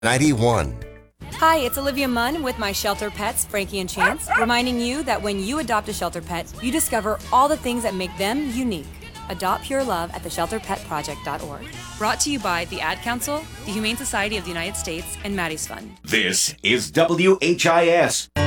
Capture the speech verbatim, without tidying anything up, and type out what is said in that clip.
ninety-one. Hi, it's Olivia Munn with my shelter pets, Frankie and Chance, reminding you that when you adopt a shelter pet, you discover all the things that make them unique. Adopt pure love at the shelter pet project dot org. Brought to you by the Ad Council, the Humane Society of the United States, and Maddie's Fund. This is W H I S.